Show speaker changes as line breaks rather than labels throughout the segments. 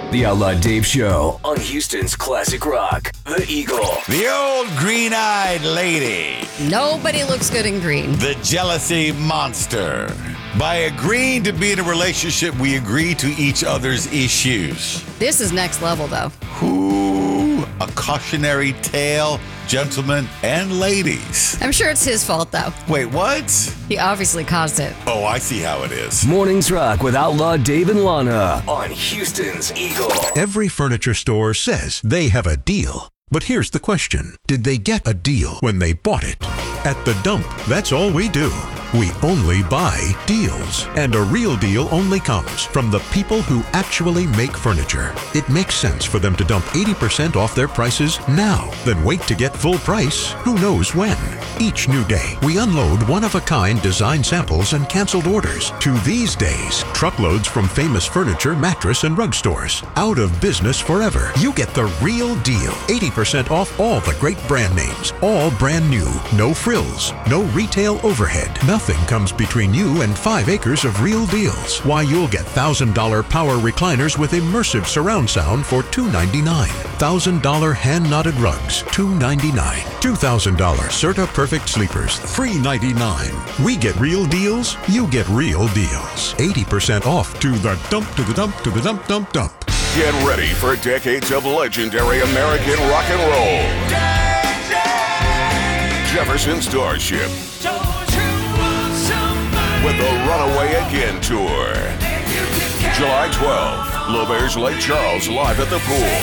The Outlaw Dave Show on Houston's Classic Rock. The Eagle.
The old green-eyed lady.
Nobody looks good in green.
The jealousy monster. By agreeing to be in a relationship, we agree to each other's issues.
This is next level, though.
Ooh, a cautionary tale, gentlemen and ladies.
I'm sure it's his fault, though.
Wait, what?
He obviously caused it.
Oh, I see how it is.
Mornings Rock with Outlaw Dave and Lana on Houston's Eagle.
Every furniture store says they have a deal. But here's the question. Did they get a deal when they bought it? At The Dump, that's all we do. We only buy deals. And a real deal only comes from the people who actually make furniture. It makes sense for them to dump 80% off their prices now, then wait to get full price who knows when. Each new day, we unload one-of-a-kind design samples and canceled orders to these days, truckloads from famous furniture, mattress, and rug stores. Out of business forever. You get the real deal. 80% off all the great brand names. All brand new. No frills. No retail overhead. Nothing comes between you and 5 acres of real deals. Why, you'll get $1,000 power recliners with immersive surround sound for $299. $1,000 hand-knotted rugs, $299. $2,000 Serta Perfect Sleepers, $399. We get real deals, you get real deals. 80% off to the dump, to the dump, to the dump, dump, dump.
Get ready for decades of legendary American rock and roll. Jefferson Starship with the Runaway Again Tour. July 12th, LeBears Lake Charles live at the pool.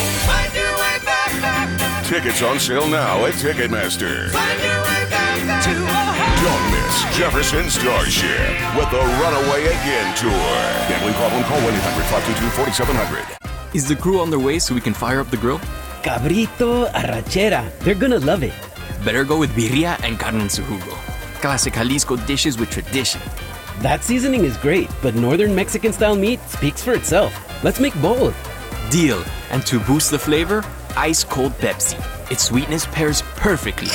Tickets on sale now at Ticketmaster. Don't miss Jefferson Starship with the Runaway Again Tour. Gambling problem? Call 1-800-522-4700.
Is the crew on their way so we can fire up the grill?
Cabrito, arrachera. They're gonna love it.
Better go with birria and carne en su jugo. Classic Jalisco dishes with tradition.
That seasoning is great, but Northern Mexican-style meat speaks for itself. Let's make both.
Deal. And to boost the flavor, ice-cold Pepsi. Its sweetness pairs perfectly.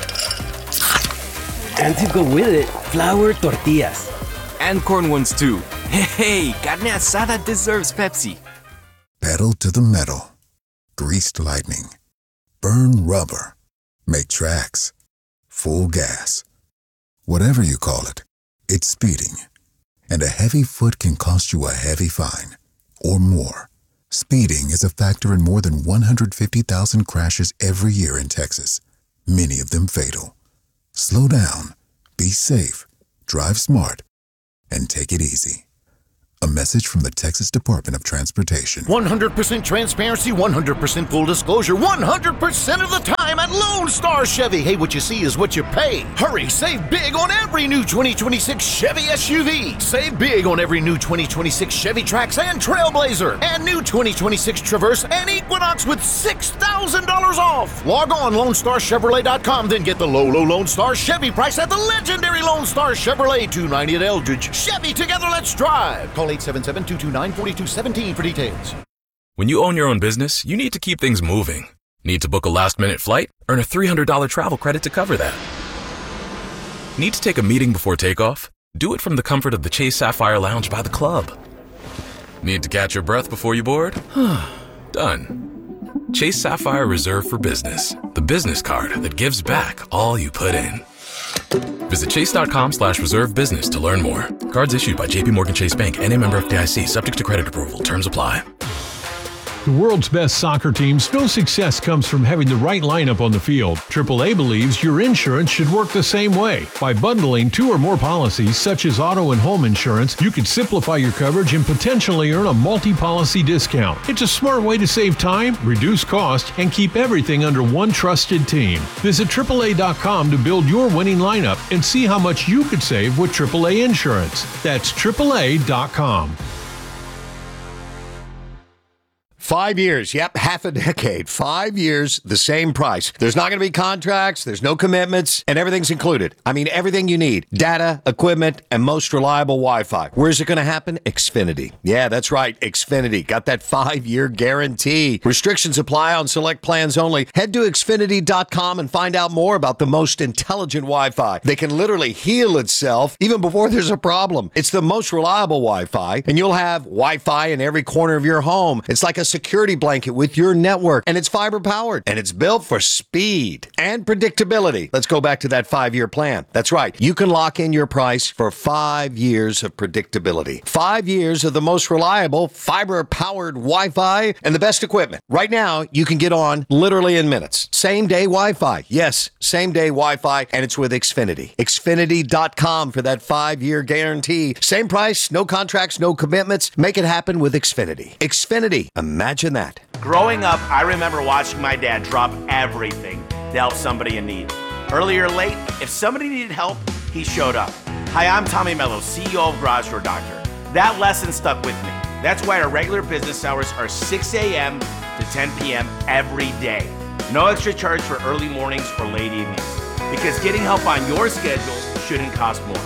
And to go with it, flour tortillas.
And corn ones too. Hey, carne asada deserves Pepsi.
Pedal to the metal. Greased lightning. Burn rubber. Make tracks. Full gas. Whatever you call it, it's speeding. And a heavy foot can cost you a heavy fine. Or more. Speeding is a factor in more than 150,000 crashes every year in Texas. Many of them fatal. Slow down. Be safe. Drive smart. And take it easy. A message from the Texas Department of Transportation.
100% transparency, 100% full disclosure, 100% of the time at Lone Star Chevy. Hey, what you see is what you pay. Hurry, save big on every new 2026 Chevy SUV. Save big on every new 2026 Chevy Trax and Trailblazer. And new 2026 Traverse and Equinox with $6,000 off. Log on LoneStarChevrolet.com, then get the low Lone Star Chevy price at the legendary Lone Star Chevrolet, 290 at Eldridge. Chevy, together, let's drive. Call 877-229-4217 for details.
When you own your own business, you need to keep things moving. Need to book a last-minute flight? Earn a $300 travel credit to cover that. Need to take a meeting before takeoff? Do it from the comfort of the Chase Sapphire Lounge by the club. Need to catch your breath before you board? Done. Chase Sapphire Reserve for Business, the business card that gives back all you put in. Visit chase.com/reserve business to learn more. Cards issued by JPMorgan Chase Bank and a member FDIC, subject to credit approval. Terms apply.
The world's best soccer teams know success comes from having the right lineup on the field. AAA believes your insurance should work the same way. By bundling 2 or more policies, such as auto and home insurance, you can simplify your coverage and potentially earn a multi-policy discount. It's a smart way to save time, reduce cost, and keep everything under one trusted team. Visit AAA.com to build your winning lineup and see how much you could save with AAA insurance. That's AAA.com.
5 years, yep, half a decade. 5 years, the same price. There's not going to be contracts, there's no commitments, and everything's included. I mean, everything you need. Data, equipment, and most reliable Wi-Fi. Where's it going to happen? Xfinity. Yeah, that's right, Xfinity. Got that 5-year guarantee. Restrictions apply on select plans only. Head to Xfinity.com and find out more about the most intelligent Wi-Fi. They can literally heal itself even before there's a problem. It's the most reliable Wi-Fi, and you'll have Wi-Fi in every corner of your home. It's like a
security blanket with your network, and it's fiber powered, and it's built for speed and predictability. Let's go back to that 5-year plan. That's right. You can lock in your price for 5 years of predictability. 5 years of the most reliable fiber powered Wi-Fi and the best equipment. Right now, you can get on literally in minutes. Same day Wi-Fi. Yes, same day Wi-Fi, and it's with Xfinity. Xfinity.com for that 5-year guarantee. Same price, no contracts, no commitments. Make it happen with Xfinity. Xfinity. Imagine that.
Growing up, I remember watching my dad drop everything to help somebody in need. Early or late, if somebody needed help, he showed up. Hi, I'm Tommy Mello, CEO of Garage Door Doctor. That lesson stuck with me. That's why our regular business hours are 6 a.m. to 10 p.m. every day. No extra charge for early mornings or late evenings. Because getting help on your schedule shouldn't cost more.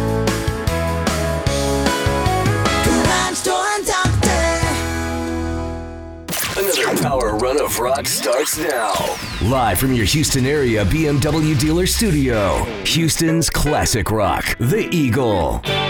Garage Door Doctor.
Another power run of rock starts now. Live from your Houston area BMW dealer studio. Houston's classic rock, The Eagle.